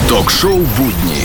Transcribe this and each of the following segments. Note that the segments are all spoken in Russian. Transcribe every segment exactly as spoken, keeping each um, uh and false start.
Ток-шоу «Будни».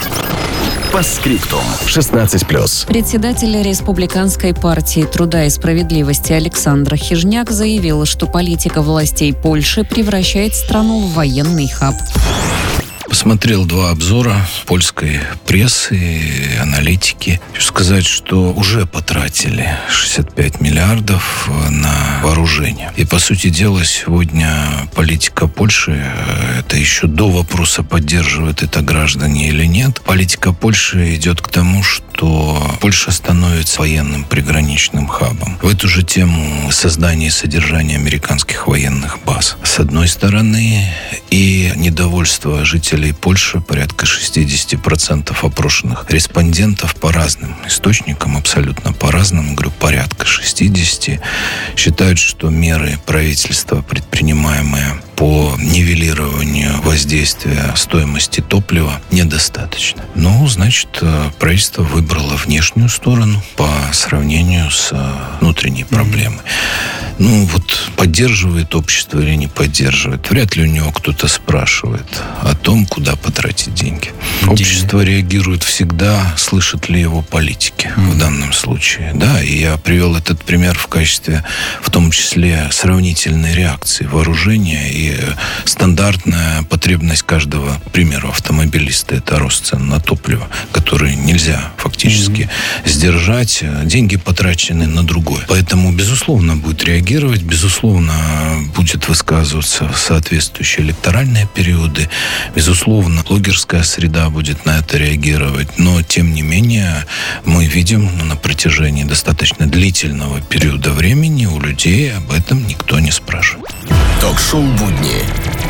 По скриптум. шестнадцать плюс. Председатель Республиканской партии труда и справедливости Александр Хижняк заявил, что политика властей Польши превращает страну в военный хаб. Посмотрел два обзора польской прессы, аналитики. Хочу сказать, что уже потратили шестьдесят пять миллиардов на вооружение. И, по сути дела, сегодня политика Польши, это еще до вопроса, поддерживают это граждане или нет, политика Польши идет к тому, что Польша становится военным приграничным хабом. В эту же тему создания и содержания американских военных баз. С одной стороны, и недовольство жителей Польши, порядка шестьдесят процентов опрошенных респондентов по разным источникам, абсолютно по разным, говорю, порядка шестьдесят, считают, что меры правительства, предпринимаемые по нивелированию воздействия стоимости топлива, недостаточно. Ну, значит, правительство выбрало внешнюю сторону по сравнению с внутренней проблемой. Ну, вот поддерживает общество или не поддерживает. Вряд ли у него кто-то спрашивает о том, куда потратить деньги. Общество реагирует всегда, слышат ли его политики mm-hmm. в данном случае. Да, и я привел этот пример в качестве, в том числе, сравнительной реакции вооружения и стандартная потребность каждого, к примеру, автомобилиста — это рост цен на топливо, который нельзя фактически mm-hmm. сдержать. Деньги потрачены на другое. Поэтому, безусловно, будет реагировать, безусловно, будет высказываться в соответствующие электоральные периоды, безусловно, блогерская среда будет на это реагировать, но, тем не менее, мы видим на протяжении достаточно длительного периода времени у людей об этом никто не спрашивает. Ток-шоу «Будни».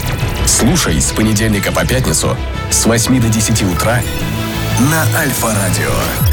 Слушай с понедельника по пятницу с восьми до десяти утра на Альфа-радио.